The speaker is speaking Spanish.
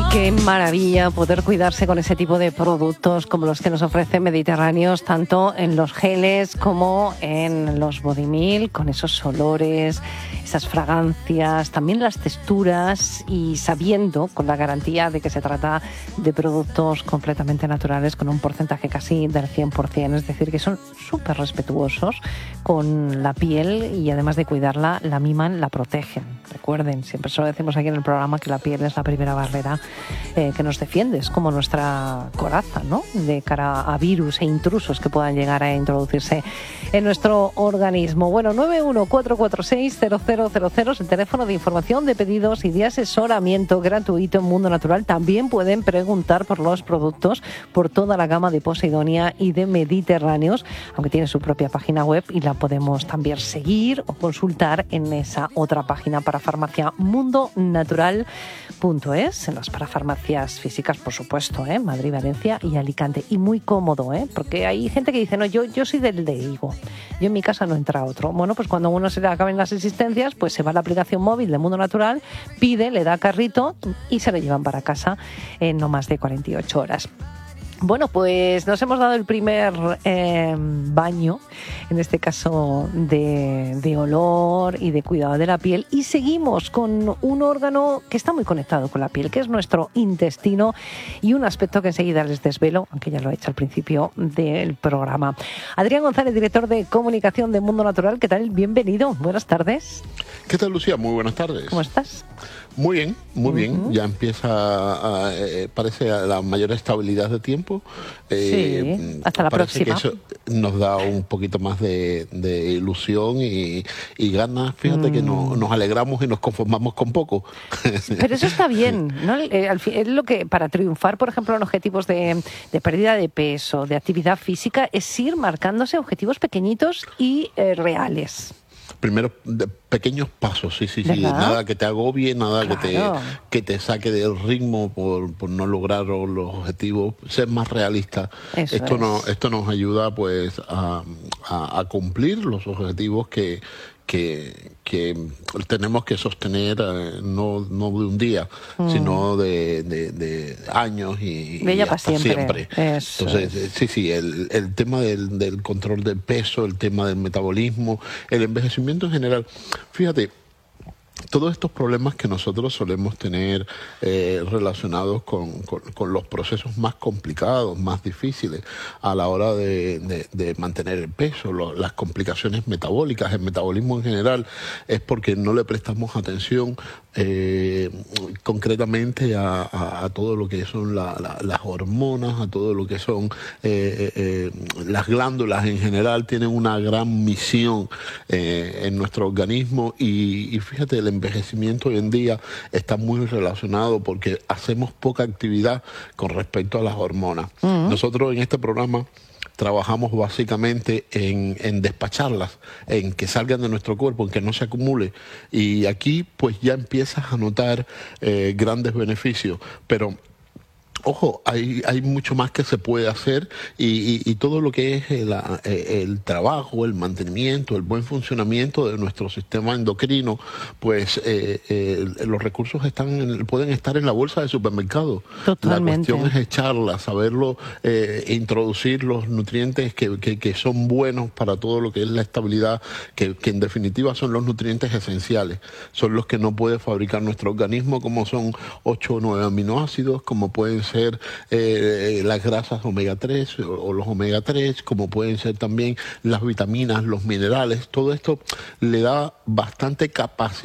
Qué maravilla poder cuidarse con ese tipo de productos como los que nos ofrece Mediterráneos, tanto en los geles como en los body milk, con esos olores, esas fragancias, también las texturas, y sabiendo con la garantía de que se trata de productos completamente naturales con un porcentaje casi del 100%, es decir, que son súper respetuosos con la piel y además de cuidarla, la miman, la protegen. Recuerden, siempre se lo decimos aquí en el programa, que la piel es la primera barrera que nos defiende, es como nuestra coraza, ¿no?, de cara a virus e intrusos que puedan llegar a introducirse en nuestro organismo. Bueno, 914460000 es el teléfono de información, de pedidos y de asesoramiento gratuito en Mundo Natural. También pueden preguntar por los productos, por toda la gama de Posidonia y de Mediterráneos, aunque tiene su propia página web y la podemos también seguir o consultar en esa otra página para farmacia, mundonatural.es, en las parafarmacias físicas, por supuesto, Madrid, Valencia y Alicante. Y muy cómodo, porque hay gente que dice, no, yo soy del de Higo, yo en mi casa no entra otro. Bueno, pues cuando uno se le acaben las existencias, pues se va a la aplicación móvil de Mundo Natural, pide, le da carrito y se lo llevan para casa en no más de 48 horas. Bueno, pues nos hemos dado el primer baño, en este caso de olor y de cuidado de la piel, y seguimos con un órgano que está muy conectado con la piel, que es nuestro intestino, y un aspecto que enseguida les desvelo, aunque ya lo he hecho al principio del programa. Adrián González, director de comunicación de Mundo Natural, ¿qué tal? Bienvenido, buenas tardes. ¿Qué tal, Lucía? Muy buenas tardes. ¿Cómo estás? Muy bien, muy bien. Ya empieza, parece, la mayor estabilidad de tiempo. Sí, hasta la próxima. Que eso nos da un poquito más de ilusión y ganas. Fíjate que nos alegramos y nos conformamos con poco. Pero eso está bien, ¿no? Es lo que, para triunfar, por ejemplo, en objetivos de pérdida de peso, de actividad física, es ir marcándose objetivos pequeñitos y reales. Primero, pequeños pasos, sí. Nada que te agobie, nada que te saque del ritmo por no lograr los objetivos. Ser más realista. Esto nos ayuda, pues, a cumplir los objetivos que tenemos que sostener, no de un día, sino de años y hasta siempre. Entonces, sí, el tema del control del peso, el tema del metabolismo, el envejecimiento en general. Fíjate, todos estos problemas que nosotros solemos tener relacionados con los procesos más complicados, más difíciles a la hora de mantener el peso, las complicaciones metabólicas, el metabolismo en general, es porque no le prestamos atención concretamente a todo lo que son las hormonas, a todo lo que son las glándulas en general. Tienen una gran misión en nuestro organismo, y fíjate, el envejecimiento hoy en día está muy relacionado porque hacemos poca actividad con respecto a las hormonas. Nosotros en este programa trabajamos básicamente en despacharlas, en que salgan de nuestro cuerpo, en que no se acumule, y aquí pues ya empiezas a notar grandes beneficios, pero ojo, hay mucho más que se puede hacer, y todo lo que es el trabajo, el mantenimiento, el buen funcionamiento de nuestro sistema endocrino, pues los recursos pueden estar en la bolsa de supermercado. Totalmente. La cuestión es echarla, saberlo, introducir los nutrientes que son buenos para todo lo que es la estabilidad, que en definitiva son los nutrientes esenciales, son los que no puede fabricar nuestro organismo, como son 8 o 9 aminoácidos, como pueden ser las grasas omega 3 o los omega 3, como pueden ser también las vitaminas, los minerales. Todo esto le da bastante capacidad